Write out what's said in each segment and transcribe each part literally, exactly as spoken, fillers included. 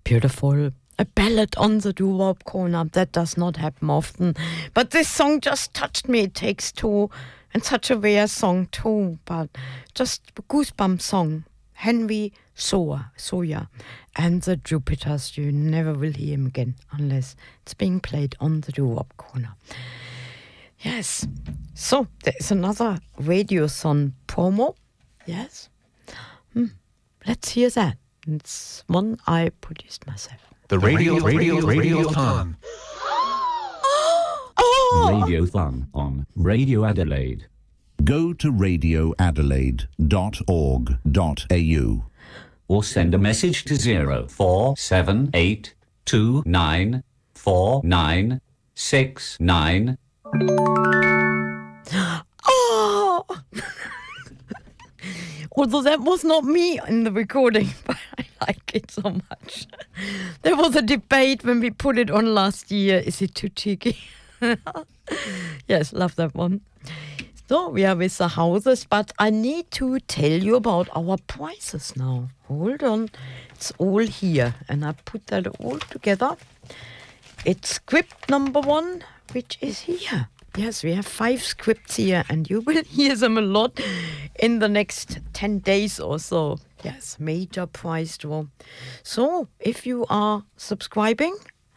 Beautiful. A ballad on the doo-wop corner. That does not happen often. But this song just touched me. It takes two. And such a rare song too. But just a goosebump song. Henry Soa, Soya and the Jupiters. You never will hear him again unless it's being played on the doo-wop corner. Yes. So there's another Radiothon promo. Yes. Hmm. Let's hear that. It's one I produced myself. The Radio Radio Radiothon. Oh! Radiothon on Radio Adelaide. Go to radio adelaide dot org dot a u or send a message to zero four seven eight two nine four nine six nine. Oh! Although that was not me in the recording, but I like it so much. There was a debate when we put it on last year. Is it too cheeky? Yes, love that one. So we are with the houses, but I need to tell you about our prices now. Hold on. It's all here, and I put that all together. It's script number one, which is here. Yes, we have five scripts here, and you will hear them a lot in the next ten days or so. Yes, major prize draw. So, if you are subscribing,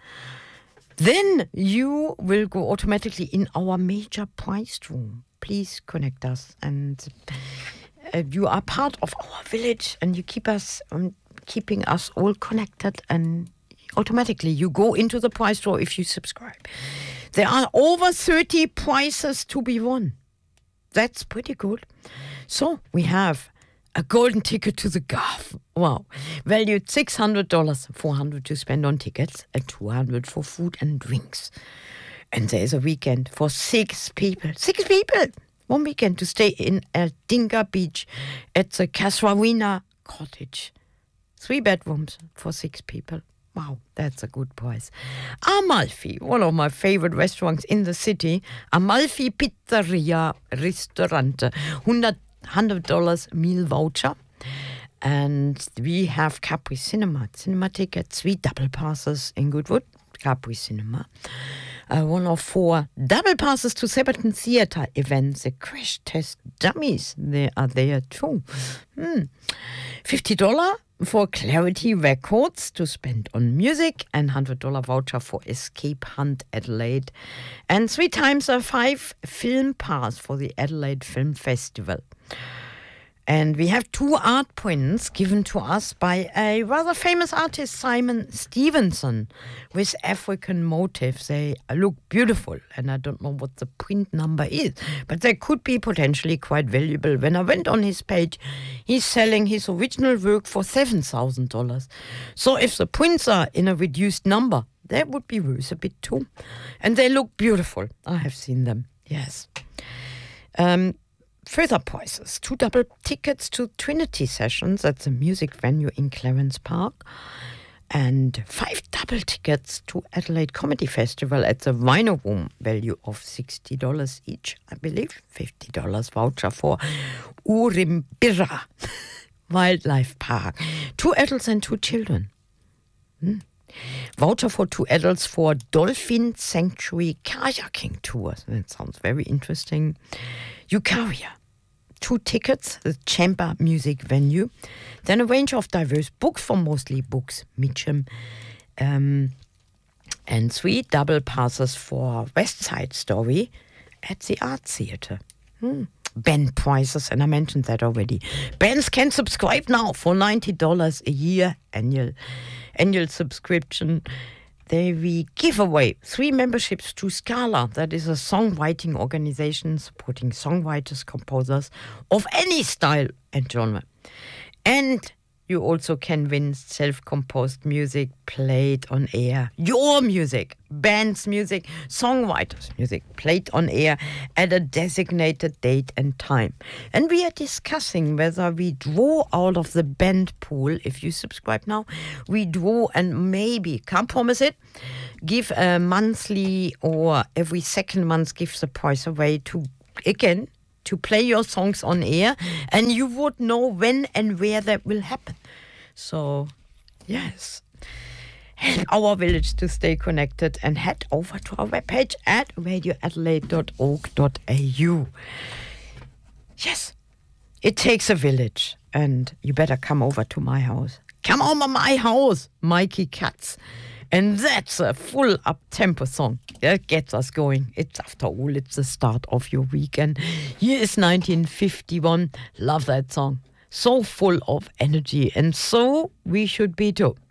then you will go automatically in our major prize draw. Please connect us, and uh, you are part of our village, and you keep us, um, keeping us all connected, and automatically you go into the prize draw if you subscribe. There are over thirty prizes to be won. That's pretty good. So we have a golden ticket to the Garth. Wow. Valued six hundred dollars, four hundred dollars to spend on tickets, and two hundred dollars for food and drinks. And there's a weekend for six people. Six people! One weekend to stay in Aldinga Beach at the Casuarina Cottage. Three bedrooms for six people. Wow, that's a good price. Amalfi, one of my favorite restaurants in the city. Amalfi Pizzeria Ristorante. one hundred dollars meal voucher. And we have Capri Cinema. Cinema tickets, three double passes in Goodwood. Capri Cinema. Uh, one of four double passes to Shepperton Theatre events. The Crash Test Dummies, they are there too. Hmm. fifty dollars for Clarity Records to spend on music, and one hundred dollars voucher for Escape Hunt Adelaide. And three times a five film pass for the Adelaide Film Festival. And we have two art prints given to us by a rather famous artist, Simon Stevenson, with African motifs. They look beautiful, and I don't know what the print number is, but they could be potentially quite valuable. When I went on his page, he's selling his original work for seven thousand dollars. So if the prints are in a reduced number, they would be worth a bit too. And they look beautiful. I have seen them, yes. Um... Further prices, two double tickets to Trinity Sessions at the music venue in Clarence Park, and five double tickets to Adelaide Comedy Festival at the Rhino Room, value of sixty dollars each, I believe. fifty dollars voucher for Urimbira Wildlife Park. Two adults and two children. Hmm. Voucher for two adults for Dolphin Sanctuary Kayaking Tour. That sounds very interesting. Eukaria. Two tickets, the Chamber Music Venue. Then a range of diverse books from Mostly Books, Mitcham. Um, and three double passes for West Side Story at the Art Theatre. Hmm. Band prices, and I mentioned that already. Bands can subscribe now for ninety dollars a year annual annual subscription. They we give away three memberships to Scala. That is a songwriting organization supporting songwriters, composers of any style and genre. And you also can win self-composed music played on air. Your music, band's music, songwriters' music played on air at a designated date and time. And we are discussing whether we draw out of the band pool. If you subscribe now, we draw and maybe, can't promise it, give a monthly or every second month give the prize away to, again, to play your songs on air, and you would know when and where that will happen. So, yes. help our village to stay connected, and head over to our webpage at radio adelaide dot org dot a u. Yes, it takes a village, and you better come over to my house. Come over my house, Mikey Katz. And that's a full up-tempo song. That gets us going. It's, after all, it's the start of your weekend. Here is nineteen fifty-one. Love that song. So full of energy, and so we should be too.